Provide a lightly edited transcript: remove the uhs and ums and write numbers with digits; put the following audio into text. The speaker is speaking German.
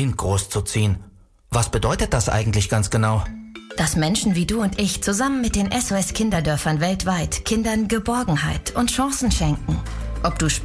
Kind großzuziehen. Was bedeutet das eigentlich ganz genau? Dass Menschen wie du und ich zusammen mit den SOS Kinderdörfern weltweit Kindern Geborgenheit und Chancen schenken. Ob du